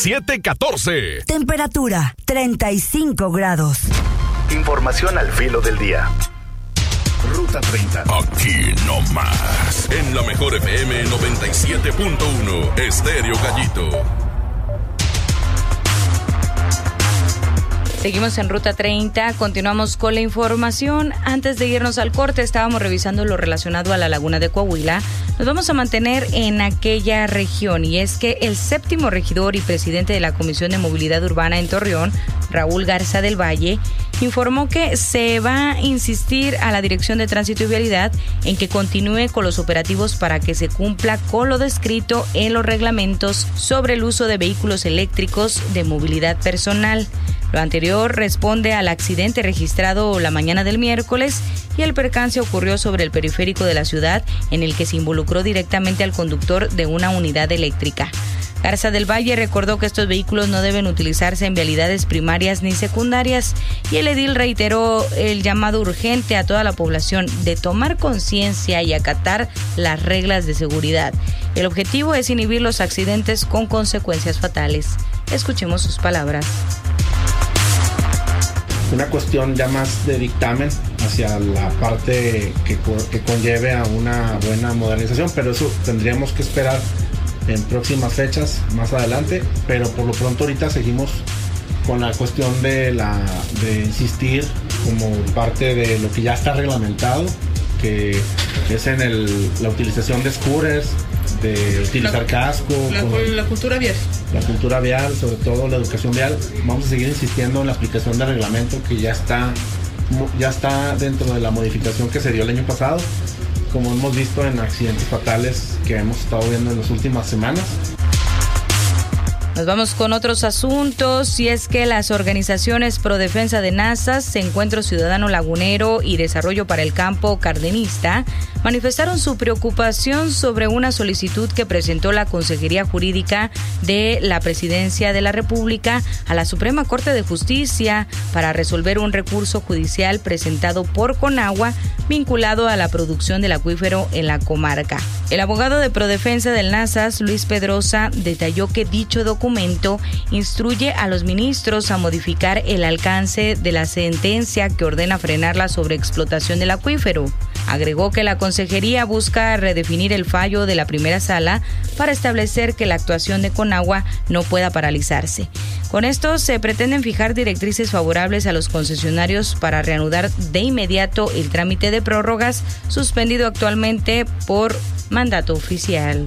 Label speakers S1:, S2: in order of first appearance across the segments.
S1: 9714.
S2: Temperatura 35 grados.
S3: Información al filo del día. Ruta 30.
S1: Aquí no más. En la mejor FM 97.1. Estéreo Gallito.
S4: Seguimos en Ruta 30, continuamos con la información. Antes de irnos al corte, estábamos revisando lo relacionado a la laguna de Coahuila. Nos vamos a mantener en aquella región, y es que el 7º regidor y presidente de la Comisión de Movilidad Urbana en Torreón, Raúl Garza del Valle, informó que se va a insistir a la Dirección de Tránsito y Vialidad en que continúe con los operativos para que se cumpla con lo descrito en los reglamentos sobre el uso de vehículos eléctricos de movilidad personal. Lo anterior responde al accidente registrado la mañana del miércoles, y el percance ocurrió sobre el periférico de la ciudad, en el que se involucró directamente al conductor de una unidad eléctrica. Garza del Valle recordó que estos vehículos no deben utilizarse en vialidades primarias ni secundarias, y el edil reiteró el llamado urgente a toda la población de tomar conciencia y acatar las reglas de seguridad. El objetivo es inhibir los accidentes con consecuencias fatales. Escuchemos sus palabras.
S5: Una cuestión ya más de dictamen hacia la parte que conlleve a una buena modernización, pero eso tendríamos que esperar en próximas fechas más adelante. Pero por lo pronto ahorita seguimos con la cuestión de insistir como parte de lo que ya está reglamentado, que es en la utilización de scooters, de utilizar casco,
S6: la cultura vial.
S5: La cultura vial, sobre todo la educación vial. Vamos a seguir insistiendo en la aplicación del reglamento, que ya está dentro de la modificación que se dio el año pasado, como hemos visto en accidentes fatales que hemos estado viendo en las últimas semanas.
S4: Nos vamos con otros asuntos, y es que las organizaciones pro defensa de Nazas, Encuentro Ciudadano Lagunero y Desarrollo para el Campo Cardenista manifestaron su preocupación sobre una solicitud que presentó la Consejería Jurídica de la Presidencia de la República a la Suprema Corte de Justicia para resolver un recurso judicial presentado por Conagua vinculado a la producción del acuífero en la comarca. El abogado de Prodefensa del Nazas, Luis Pedrosa, detalló que dicho documento instruye a los ministros a modificar el alcance de la sentencia que ordena frenar la sobreexplotación del acuífero. Agregó que la consejería busca redefinir el fallo de la primera sala para establecer que la actuación de Conagua no pueda paralizarse. Con esto se pretenden fijar directrices favorables a los concesionarios para reanudar de inmediato el trámite de prórrogas suspendido actualmente por mandato oficial.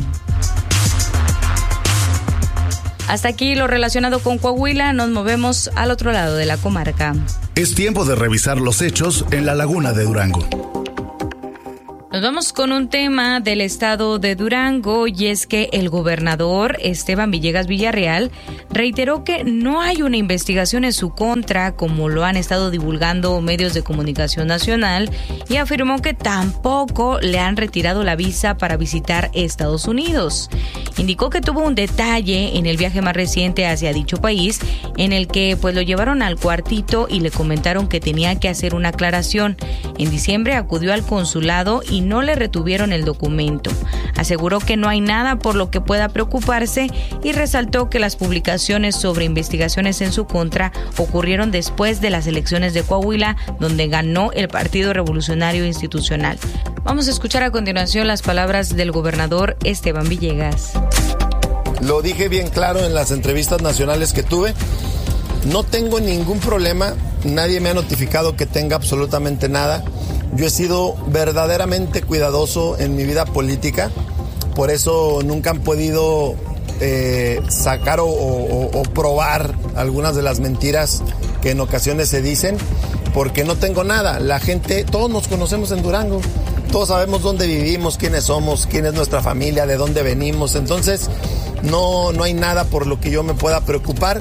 S4: Hasta aquí lo relacionado con Coahuila. Nos movemos al otro lado de la comarca.
S3: Es tiempo de revisar los hechos en la laguna de Durango.
S4: Nos vamos con un tema del estado de Durango, y es que el gobernador Esteban Villegas Villarreal reiteró que no hay una investigación en su contra, como lo han estado divulgando medios de comunicación nacional, y afirmó que tampoco le han retirado la visa para visitar Estados Unidos. Indicó que tuvo un detalle en el viaje más reciente hacia dicho país, en el que lo llevaron al cuartito y le comentaron que tenía que hacer una aclaración. En diciembre acudió al consulado y no le retuvieron el documento. Aseguró que no hay nada por lo que pueda preocuparse, y resaltó que las publicaciones sobre investigaciones en su contra ocurrieron después de las elecciones de Coahuila, donde ganó el Partido Revolucionario Institucional. Vamos a escuchar a continuación las palabras del gobernador Esteban Villegas.
S7: Lo dije bien claro en las entrevistas nacionales que tuve. No tengo ningún problema, nadie me ha notificado que tenga absolutamente nada. Yo he sido verdaderamente cuidadoso en mi vida política, por eso nunca han podido sacar o probar algunas de las mentiras que en ocasiones se dicen, porque no tengo nada. La gente, todos nos conocemos en Durango, todos sabemos dónde vivimos, quiénes somos, quién es nuestra familia, de dónde venimos. Entonces no hay nada por lo que yo me pueda preocupar.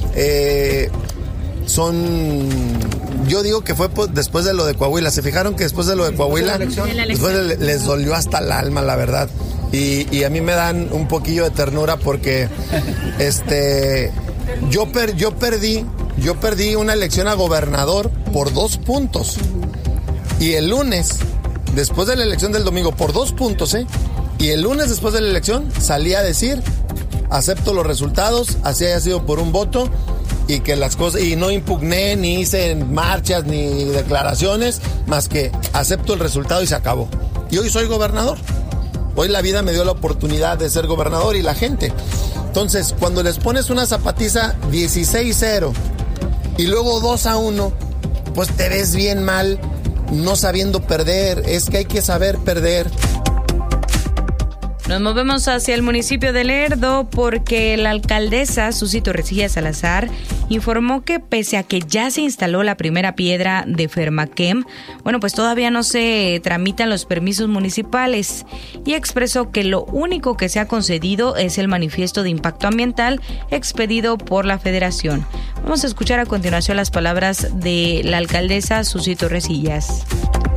S7: Yo digo que fue después de lo de Coahuila. ¿Se fijaron que después de lo de Coahuila, después les dolió hasta el alma, la verdad? Y a mí me dan un poquillo de ternura porque yo perdí una elección a gobernador por 2 puntos. Y el lunes, después de la elección del domingo, por 2 puntos, y el lunes después de la elección salí a decir acepto los resultados, así haya sido por un voto, y que las cosas, y no impugné, ni hice marchas, ni declaraciones, más que acepto el resultado y se acabó. Y hoy soy gobernador. Hoy la vida me dio la oportunidad de ser gobernador y la gente. Entonces, cuando les pones una zapatiza 16-0 y luego 2-1, pues te ves bien mal, no sabiendo perder. Es que hay que saber perder.
S4: Nos movemos hacia el municipio de Lerdo porque la alcaldesa Susi Torrecilla Salazar informó que pese a que ya se instaló la primera piedra de Fermachem, pues todavía no se tramitan los permisos municipales y expresó que lo único que se ha concedido es el manifiesto de impacto ambiental expedido por la Federación. Vamos a escuchar a continuación las palabras de la alcaldesa Susi Torrecillas.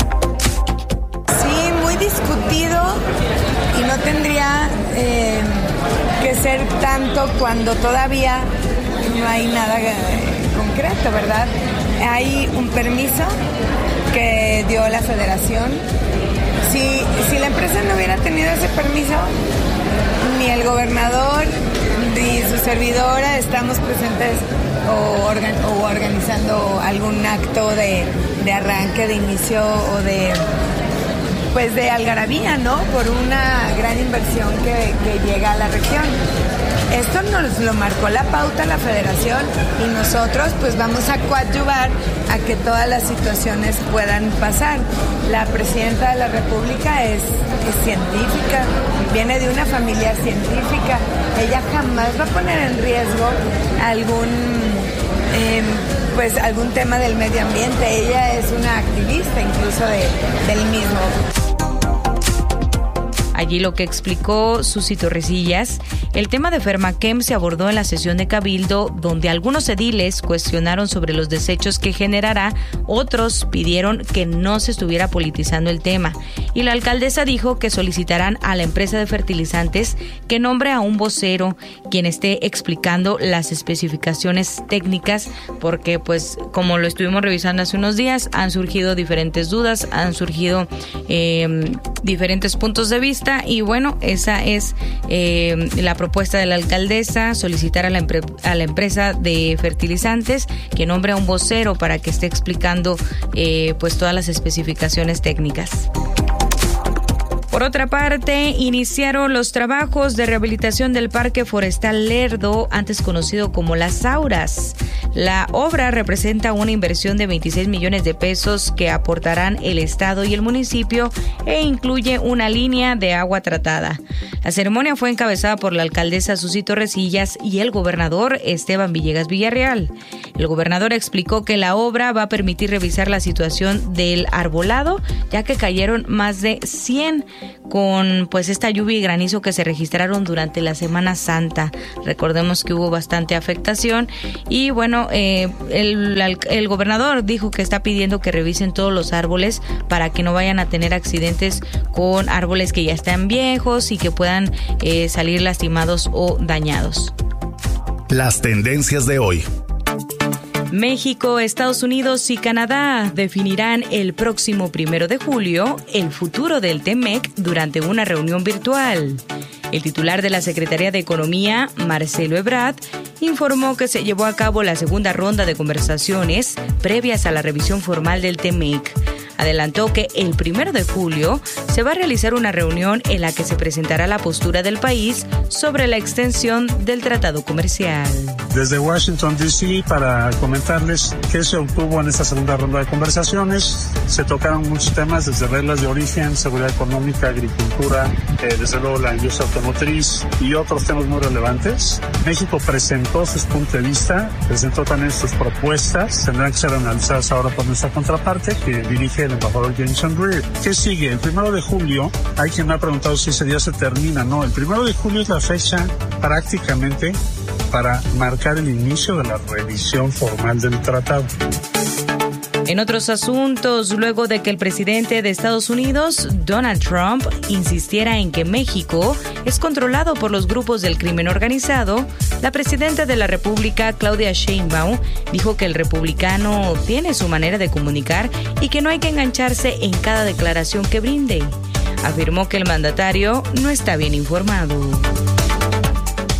S6: Sí, muy discutido. Y no tendría que ser tanto cuando todavía no hay nada concreto, ¿verdad? Hay un permiso que dio la Federación. Si la empresa no hubiera tenido ese permiso, ni el gobernador ni su servidora estamos presentes o organizando algún acto de arranque, de inicio o de algarabía, ¿no? Por una gran inversión que llega a la región. Esto nos lo marcó la pauta la Federación y nosotros pues vamos a coadyuvar a que todas las situaciones puedan pasar. La presidenta de la República es científica, viene de una familia científica. Ella jamás va a poner en riesgo algún tema del medio ambiente. Ella es una activista incluso del mismo.
S4: Allí lo que explicó Susi Torrecillas, el tema de Fermachem se abordó en la sesión de Cabildo, donde algunos ediles cuestionaron sobre los desechos que generará, otros pidieron que no se estuviera politizando el tema. Y la alcaldesa dijo que solicitarán a la empresa de fertilizantes que nombre a un vocero quien esté explicando las especificaciones técnicas, porque pues como lo estuvimos revisando hace unos días, han surgido diferentes dudas, han surgido diferentes puntos de vista. Y esa es la propuesta de la alcaldesa, solicitar a la empresa de fertilizantes que nombre a un vocero para que esté explicando todas las especificaciones técnicas. Por otra parte, iniciaron los trabajos de rehabilitación del Parque Forestal Lerdo, antes conocido como Las Auras. La obra representa una inversión de 26 millones de pesos que aportarán el Estado y el municipio e incluye una línea de agua tratada. La ceremonia fue encabezada por la alcaldesa Susi Torrecillas y el gobernador Esteban Villegas Villarreal. El gobernador explicó que la obra va a permitir revisar la situación del arbolado, ya que cayeron más de 100 con esta lluvia y granizo que se registraron durante la Semana Santa. Recordemos que hubo bastante afectación y el gobernador dijo que está pidiendo que revisen todos los árboles para que no vayan a tener accidentes con árboles que ya están viejos y que puedan salir lastimados o dañados.
S1: Las tendencias de hoy.
S4: México, Estados Unidos y Canadá definirán el próximo 1 de julio el futuro del TEMEC durante una reunión virtual. El titular de la Secretaría de Economía, Marcelo Ebrard, informó que se llevó a cabo la segunda ronda de conversaciones previas a la revisión formal del TEMEC. Adelantó que el 1 de julio se va a realizar una reunión en la que se presentará la postura del país sobre la extensión del tratado comercial.
S8: Desde Washington, D.C., para comentarles que se obtuvo en esta segunda ronda de conversaciones, se tocaron muchos temas, desde reglas de origen, seguridad económica, agricultura, desde luego la industria automotriz y otros temas muy relevantes. México presentó sus puntos de vista, presentó también sus propuestas, tendrán que ser analizadas ahora por nuestra contraparte, que dirige el embajador Jameson Greer. ¿Qué sigue? El 1 de julio, hay quien me ha preguntado si ese día se termina. No, el 1 de julio es la fecha prácticamente para marcar el inicio de la revisión formal del tratado.
S4: En otros asuntos, luego de que el presidente de Estados Unidos, Donald Trump, insistiera en que México es controlado por los grupos del crimen organizado, la presidenta de la República, Claudia Sheinbaum, dijo que el republicano tiene su manera de comunicar y que no hay que engancharse en cada declaración que brinde. Afirmó que el mandatario no está bien informado.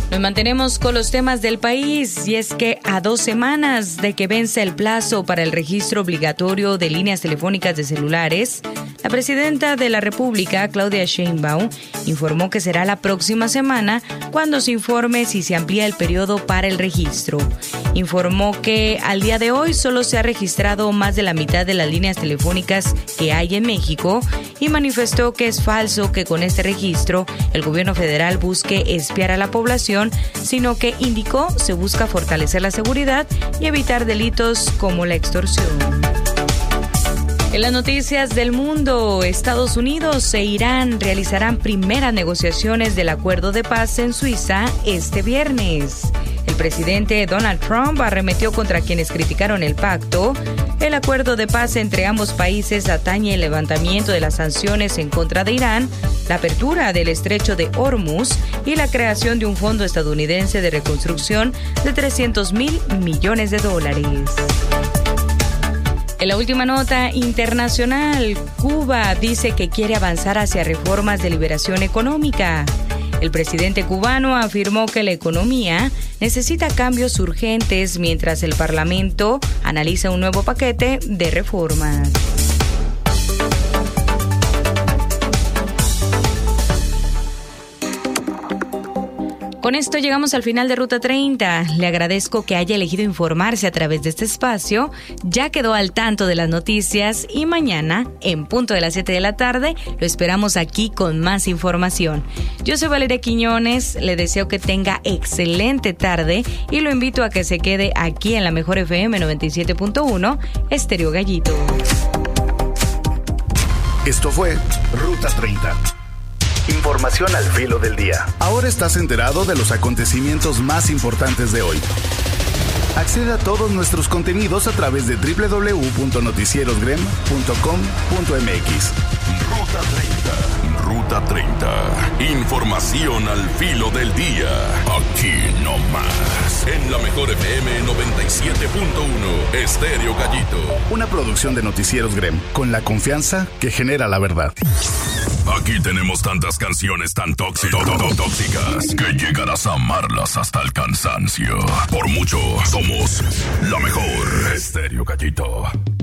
S4: Nos mantenemos con los temas del país y es que a 2 semanas de que vence el plazo para el registro obligatorio de líneas telefónicas de celulares, la presidenta de la República, Claudia Sheinbaum, informó que será la próxima semana cuando se informe si se amplía el periodo para el registro. Informó que al día de hoy solo se ha registrado más de la mitad de las líneas telefónicas que hay en México y manifestó que es falso que con este registro el gobierno federal busque espiar a la población, sino que indicó se busca fortalecer la seguridad y evitar delitos como la extorsión. En las noticias del mundo, Estados Unidos e Irán realizarán primeras negociaciones del acuerdo de paz en Suiza este viernes. El presidente Donald Trump arremetió contra quienes criticaron el pacto. El acuerdo de paz entre ambos países atañe el levantamiento de las sanciones en contra de Irán, la apertura del estrecho de Hormuz y la creación de un fondo estadounidense de reconstrucción de $300.000 millones. En la última nota internacional, Cuba dice que quiere avanzar hacia reformas de liberación económica. El presidente cubano afirmó que la economía necesita cambios urgentes mientras el Parlamento analiza un nuevo paquete de reformas. Con esto llegamos al final de Ruta 30. Le agradezco que haya elegido informarse a través de este espacio. Ya quedó al tanto de las noticias y mañana, en punto de las 7 de la tarde, lo esperamos aquí con más información. Yo soy Valeria Quiñones, le deseo que tenga excelente tarde y lo invito a que se quede aquí en la mejor FM 97.1, Estéreo Gallito.
S3: Esto fue Ruta 30. Información al filo del día.
S9: Ahora estás enterado de los acontecimientos más importantes de hoy. Accede a todos nuestros contenidos a través de www.noticierosgrem.com.mx.
S1: Ruta 30. Ruta 30. Información al filo del día. Aquí no más. En la mejor FM 97.1, Estéreo Gallito.
S9: Una producción de Noticieros Grem, con la confianza que genera la verdad.
S1: Aquí tenemos tantas canciones tan tóxicas que llegarás a amarlas hasta el cansancio. Por mucho, somos la mejor. Estéreo Gallito.